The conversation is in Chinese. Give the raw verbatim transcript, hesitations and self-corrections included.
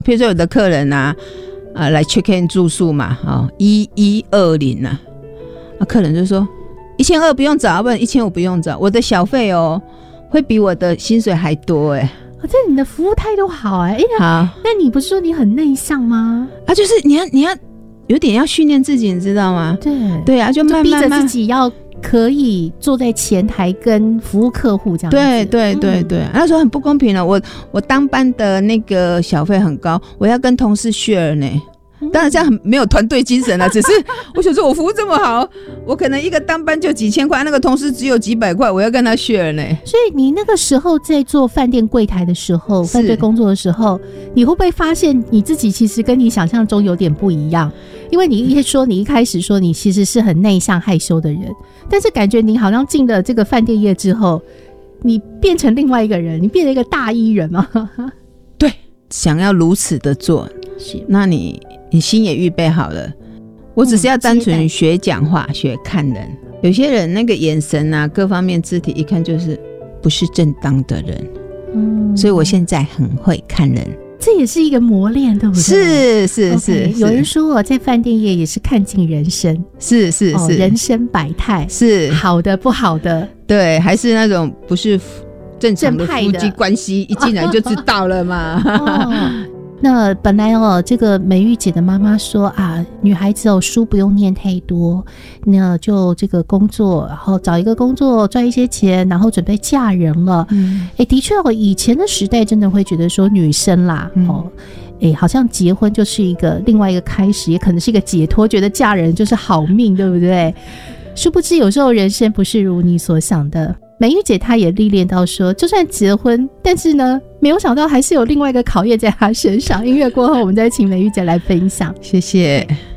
譬如说有的客人啊，啊来 check in 住宿嘛，哦，一一二零啊，那客人就说一千二不用找，不然一千五不用找，我的小费哦会比我的薪水还多哎。 哦，这你的服务态度好哎、欸， 好， 那你不是说你很内向吗？ 啊，就是你要你要有点要训练自己，你知道吗？ 对对啊，就慢慢就逼着自己要可以坐在前台跟服务客户这样子。 对对对对，嗯、那时候很不公平了。我我当班的那个小费很高，我要跟同事 share 呢。当然这样很没有团队精神啊，只是我想说我服务这么好，我可能一个当班就几千块，那个同事只有几百块，我要跟他 share 呢。 所以你那个时候在做饭店柜台的时候，饭店工作的时候，你会不会发现你自己其实跟你想象中有点不一样？因为你一说你一开始说你其实是很内向害羞的人，但是感觉你好像进了这个饭店业之后，你变成另外一个人，你变成一个大医人嘛？ 对，想要如此的做，那你你心也预备好了。我只是要单纯学讲话、嗯、学看人。有些人那个眼神啊，各方面肢体一看就是不是正当的人，嗯，所以我现在很会看人。 这也是一个磨练，对不对？ 是是是、okay, 有人说我在饭店业也是看尽人生， 是是是、哦、 人生百态， 是好的不好的， 对，还是那种不是正常的夫妻关系，一进来就知道了嘛。 哦，那本来哦，这个美玉姐的妈妈说啊，女孩子哦，书不用念太多，那就这个工作，然后找一个工作赚一些钱，然后准备嫁人了。嗯，哎，的确哦，以前的时代真的会觉得说女生啦，嗯、哦，哎，好像结婚就是一个另外一个开始，也可能是一个解脱，觉得嫁人就是好命，对不对？殊不知有时候人生不是如你所想的。美玉姐她也历练到说，就算结婚，但是呢，没有想到还是有另外一个考验在她身上。音乐过后，我们再请美玉姐来分享。 谢谢。